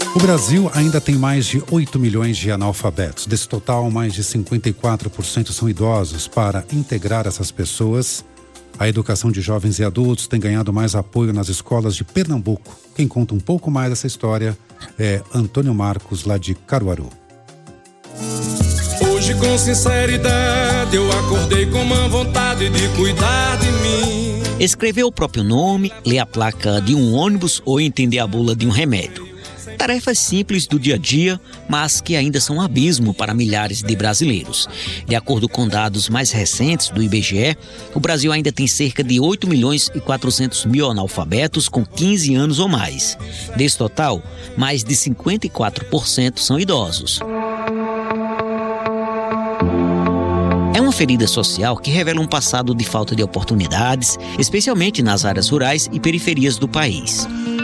O Brasil ainda tem mais de 8 milhões de analfabetos. Desse total, mais de 54% são idosos. Para integrar essas pessoas, a educação de jovens e adultos tem ganhado mais apoio nas escolas de Pernambuco. Quem conta um pouco mais dessa história é Antônio Marcos, lá de Caruaru. Hoje, com sinceridade, eu acordei com uma vontade de cuidar de mim. Escrever o próprio nome, ler a placa de um ônibus ou entender a bula de um remédio. Tarefas simples do dia a dia, mas que ainda são um abismo para milhares de brasileiros. De acordo com dados mais recentes do IBGE, o Brasil ainda tem cerca de 8 milhões e 400 mil analfabetos com 15 anos ou mais. Desse total, mais de 54% são idosos. É uma ferida social que revela um passado de falta de oportunidades, especialmente nas áreas rurais e periferias do país.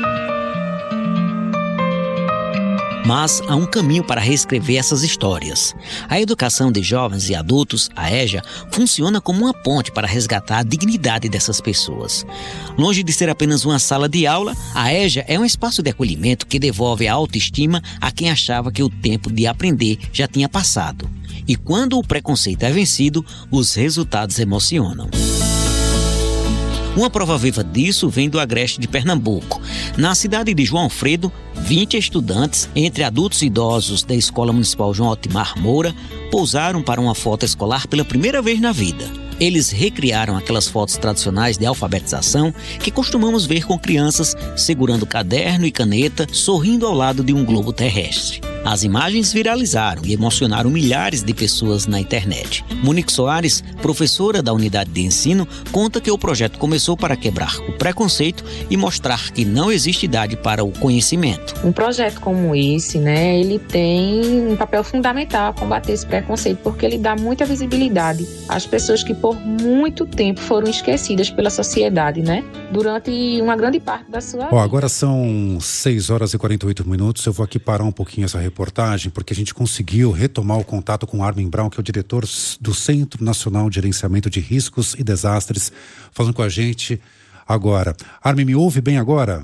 Mas há um caminho para reescrever essas histórias. A educação de jovens e adultos, a EJA, funciona como uma ponte para resgatar a dignidade dessas pessoas. Longe de ser apenas uma sala de aula, a EJA é um espaço de acolhimento que devolve a autoestima a quem achava que o tempo de aprender já tinha passado. E quando o preconceito é vencido, os resultados emocionam. Uma prova viva disso vem do Agreste de Pernambuco. Na cidade de João Alfredo, 20 estudantes, entre adultos e idosos da Escola Municipal João Otimar Moura, pousaram para uma foto escolar pela primeira vez na vida. Eles recriaram aquelas fotos tradicionais de alfabetização que costumamos ver com crianças segurando caderno e caneta, sorrindo ao lado de um globo terrestre. As imagens viralizaram e emocionaram milhares de pessoas na internet. Monique Soares, professora da unidade de ensino, conta que o projeto começou para quebrar o preconceito e mostrar que não existe idade para o conhecimento. Um projeto como esse, ele tem um papel fundamental a combater esse preconceito, porque ele dá muita visibilidade às pessoas que por muito tempo foram esquecidas pela sociedade, durante uma grande parte da sua vida. Agora são 6 horas e 48 minutos. Eu vou aqui parar um pouquinho essa reportagem, porque a gente conseguiu retomar o contato com Armin Braun, que é o diretor do Centro Nacional de Gerenciamento de Riscos e Desastres, falando com a gente agora. Armin, me ouve bem agora?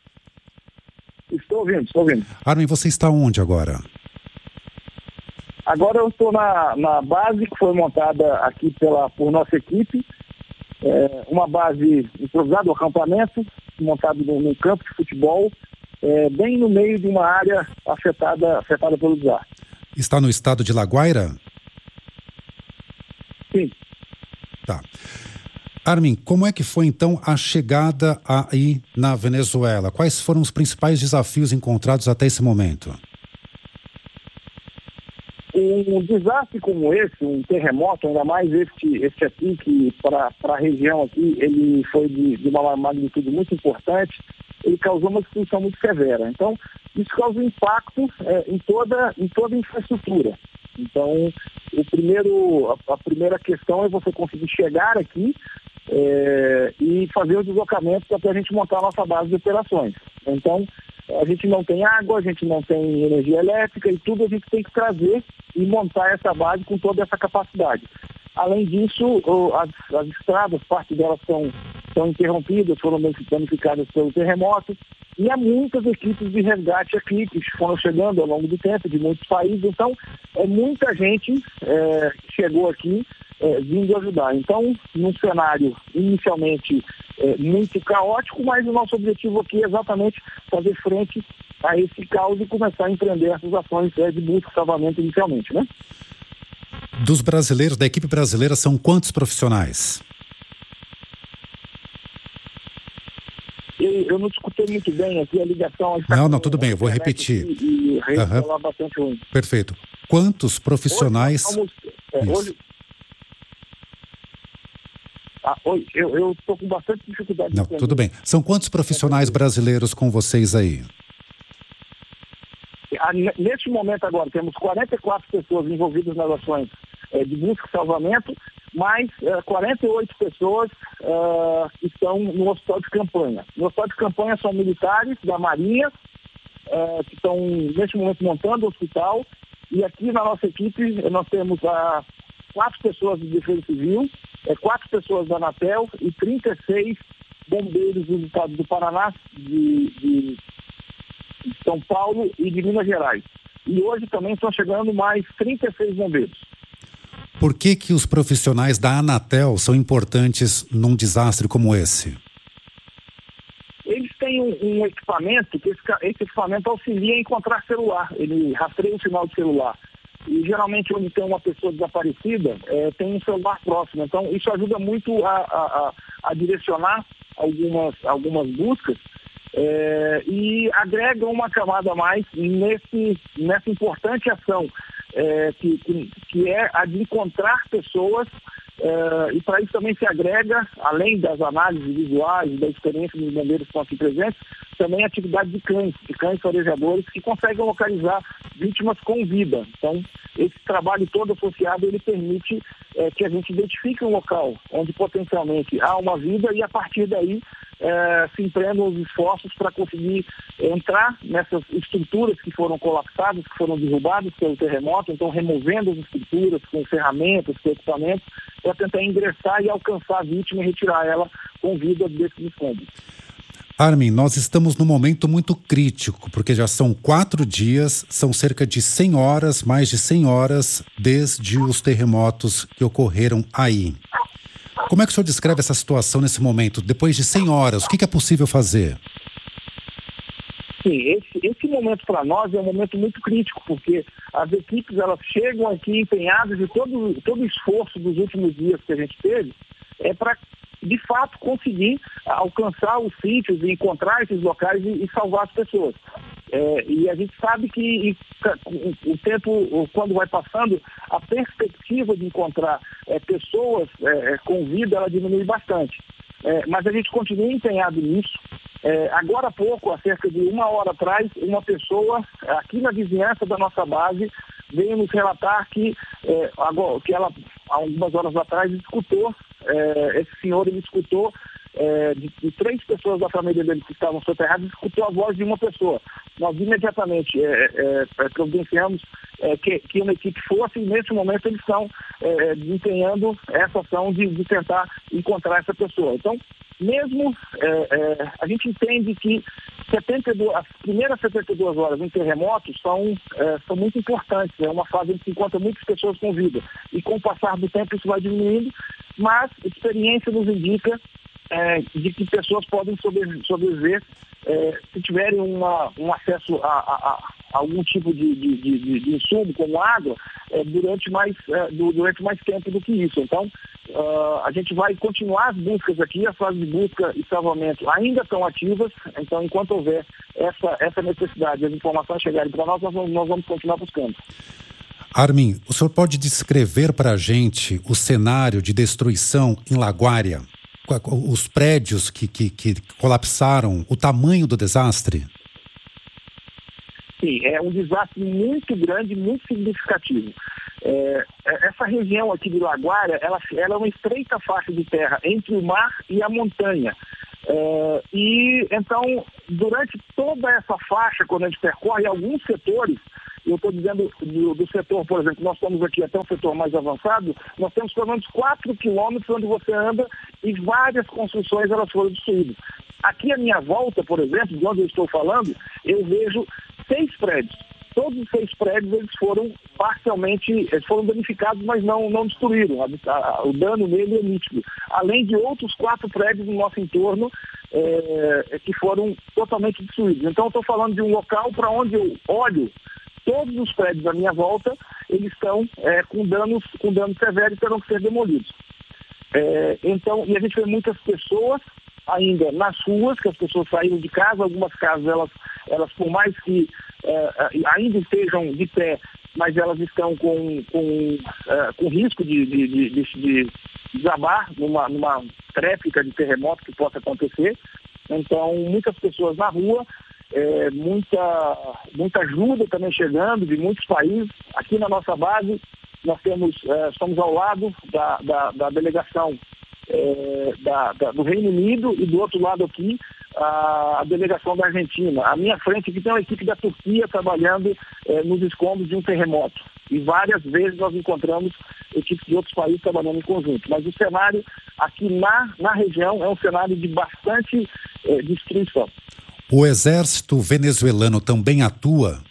Estou ouvindo. Armin, você está onde agora? Agora eu estou na base que foi montada aqui por nossa equipe, uma base improvisada, um acampamento montado num campo de futebol, bem no meio de uma área afetada pelo desastre. Está no estado de Laguaira? Sim. Tá. Armin, como é que foi então a chegada aí na Venezuela? Quais foram os principais desafios encontrados até esse momento? Um desastre como esse, um terremoto, ainda mais este aqui, que para a região aqui, ele foi de uma magnitude muito importante, ele causou uma destruição muito severa. Então, isso causa impacto em toda a infraestrutura. Então, a primeira questão é você conseguir chegar aqui e fazer o deslocamento para a gente montar a nossa base de operações. Então, a gente não tem água, a gente não tem energia elétrica e tudo a gente tem que trazer e montar essa base com toda essa capacidade. Além disso, as estradas, parte delas são interrompidas, foram danificadas pelo terremoto, e há muitas equipes de resgate aqui que foram chegando ao longo do tempo, de muitos países. Então, muita gente chegou aqui vindo ajudar. Então, num cenário inicialmente muito caótico, mas o nosso objetivo aqui é exatamente fazer frente a esse caos e começar a empreender essas ações de busca e salvamento inicialmente, Dos brasileiros, da equipe brasileira, são quantos profissionais? Eu não escutei muito bem aqui a ligação. Não, tudo bem, eu vou repetir. E bastante ruim. Perfeito. Quantos profissionais... Hoje eu estou com bastante dificuldade. Não, tudo bem. São quantos profissionais brasileiros com vocês aí? Neste momento agora, temos 44 pessoas envolvidas nas ações de busca e salvamento, mais 48 pessoas que estão no hospital de campanha. No hospital de campanha são militares da Marinha, que estão neste momento montando o hospital, e aqui na nossa equipe nós temos 4 pessoas de Defesa Civil, 4 pessoas da Anatel e 36 bombeiros do estado do Paraná, de São Paulo e de Minas Gerais. E hoje também estão chegando mais 36 bombeiros. Por que os profissionais da Anatel são importantes num desastre como esse? Eles têm um equipamento, que esse equipamento auxilia a encontrar celular. Ele rastreia o sinal de celular. E geralmente onde tem uma pessoa desaparecida, tem um celular próximo. Então isso ajuda muito a direcionar algumas buscas e agrega uma camada a mais nessa importante ação que é a de encontrar pessoas. E para isso também se agrega, além das análises visuais, da experiência dos bombeiros que estão aqui presentes, também a atividade de cães farejadores que conseguem localizar vítimas com vida. Então, esse trabalho todo associado, ele permite que a gente identifique um local onde potencialmente há uma vida e a partir daí se empreendam os esforços para conseguir entrar nessas estruturas que foram colapsadas, que foram derrubadas pelo terremoto, então removendo as estruturas com ferramentas, com equipamentos, para tentar ingressar e alcançar a vítima e retirar ela com vida desses escombros. Armin, nós estamos num momento muito crítico, porque já são 4 dias, são cerca de 100 horas, mais de 100 horas, desde os terremotos que ocorreram aí. Como é que o senhor descreve essa situação nesse momento? Depois de 100 horas, o que é possível fazer? Sim, esse momento para nós é um momento muito crítico, porque as equipes elas chegam aqui empenhadas e todo o esforço dos últimos dias que a gente teve é para, de fato, conseguir alcançar os sítios e encontrar esses locais e salvar as pessoas. E a gente sabe que o tempo, quando vai passando, a perspectiva de encontrar pessoas com vida, ela diminui bastante. Mas a gente continua empenhado nisso. Agora há pouco, há cerca de 1 hora atrás, uma pessoa aqui na vizinhança da nossa base veio nos relatar que ela, há algumas horas atrás, escutou, esse senhor, ele escutou de 3 pessoas da família dele que estavam soterradas, escutou a voz de uma pessoa. Nós imediatamente providenciamos que uma equipe fosse, e nesse momento eles estão desempenhando essa ação de tentar encontrar essa pessoa. Então, mesmo a gente entende que as primeiras 72 horas em terremotos são muito importantes. É uma fase em que se encontra muitas pessoas com vida. E com o passar do tempo isso vai diminuindo, mas a experiência nos indica de que pessoas podem sobreviver se tiverem um acesso a algum tipo de insumo, como água, durante mais tempo do que isso. Então, a gente vai continuar as buscas aqui, as fases de busca e salvamento ainda estão ativas, então enquanto houver essa necessidade, as informações chegarem para nós vamos continuar buscando. Armin, o senhor pode descrever para a gente o cenário de destruição em Laguária? Os prédios que colapsaram, o tamanho do desastre? Sim, é um desastre muito grande, muito significativo. Essa região aqui de Laguária, ela é uma estreita faixa de terra entre o mar e a montanha. E então, durante toda essa faixa, quando a gente percorre alguns setores, eu estou dizendo do setor, por exemplo, nós estamos aqui até um setor mais avançado, nós temos pelo menos 4 quilômetros onde você anda e várias construções elas foram destruídas. Aqui à minha volta, por exemplo, de onde eu estou falando, eu vejo 6 prédios. Todos os 6 prédios eles foram danificados, mas não destruíram. O dano nele é nítido. Além de outros 4 prédios no nosso entorno que foram totalmente destruídos. Então eu estou falando de um local para onde eu olho. Todos os prédios à minha volta, eles estão com danos severos e terão que ser demolidos. Então, e a gente vê muitas pessoas ainda nas ruas, que as pessoas saíram de casa, algumas casas, elas por mais que ainda estejam de pé, mas elas estão com risco de desabar numa tréplica de terremoto que possa acontecer. Então, muitas pessoas na rua, muita ajuda também chegando de muitos países. Aqui na nossa base, nós estamos ao lado da delegação do Reino Unido e do outro lado aqui a delegação da Argentina. À minha frente aqui tem uma equipe da Turquia trabalhando nos escombros de um terremoto. E várias vezes nós encontramos equipes de outros países trabalhando em conjunto. Mas o cenário aqui na região é um cenário de bastante destruição. O exército venezuelano também atua?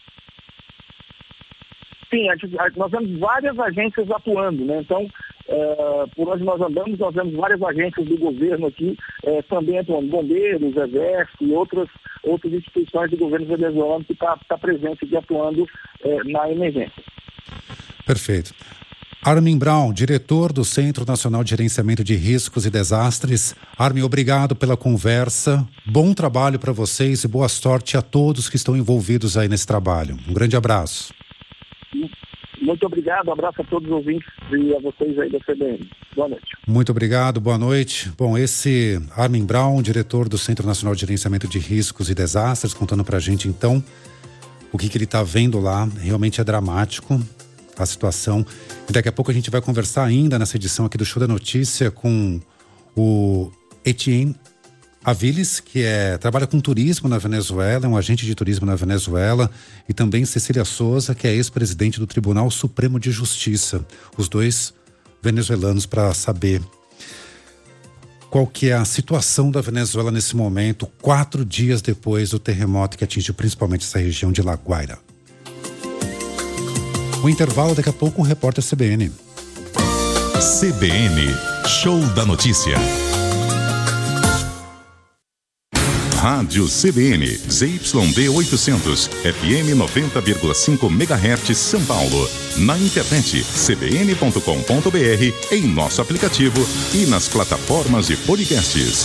Sim, nós temos várias agências atuando, né? Então, por onde nós andamos, nós temos várias agências do governo aqui, também atuando, bombeiros, exército e outras instituições do governo venezuelano que está presente aqui atuando na emergência. Perfeito. Armin Braun, diretor do Centro Nacional de Gerenciamento de Riscos e Desastres. Armin, obrigado pela conversa. Bom trabalho para vocês e boa sorte a todos que estão envolvidos aí nesse trabalho. Um grande abraço. Muito obrigado, um abraço a todos os ouvintes e a vocês aí da CBN. Boa noite. Muito obrigado, boa noite. Bom, esse Armin Braun, diretor do Centro Nacional de Gerenciamento de Riscos e Desastres, contando pra gente então o que ele tá vendo lá. Realmente é dramático a situação. E daqui a pouco a gente vai conversar ainda nessa edição aqui do Show da Notícia com o Etienne Aviles, que trabalha com turismo na Venezuela, é um agente de turismo na Venezuela, e também Cecília Souza, que é ex-presidente do Tribunal Supremo de Justiça. Os dois venezuelanos, para saber qual que é a situação da Venezuela nesse momento, 4 dias depois do terremoto que atingiu principalmente essa região de La Guaira. O intervalo, daqui a pouco, o repórter CBN. CBN, Show da Notícia. Rádio CBN, ZYD 800, FM 90,5 MHz, São Paulo. Na internet, cbn.com.br, em nosso aplicativo e nas plataformas de podcasts.